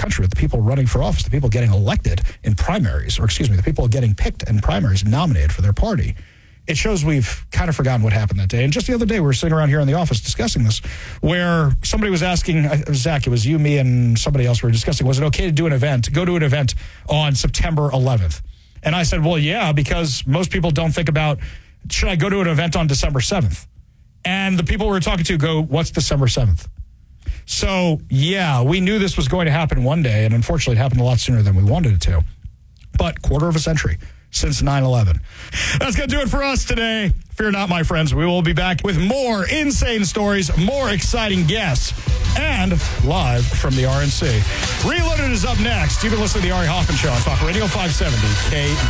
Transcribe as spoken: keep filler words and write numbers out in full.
country with the people running for office, the people getting elected in primaries, or excuse me, the people getting picked in primaries and nominated for their party. It shows we've kind of forgotten what happened that day. And just the other day, we were sitting around here in the office discussing this, where somebody was asking, Zach, it was you, me, and somebody else we were discussing, was it okay to do an event, go to an event on September eleventh? And I said, well, yeah, because most people don't think about, should I go to an event on December seventh? And the people we were talking to go, what's December seventh? So, yeah, we knew this was going to happen one day, and unfortunately it happened a lot sooner than we wanted it to. But quarter of a century since nine eleven. That's going to do it for us today. Fear not, my friends. We will be back with more insane stories, more exciting guests, and live from the R N C. Reloaded is up next. You've been listening to the Ari Hoffman Show on Talk Radio five seventy K.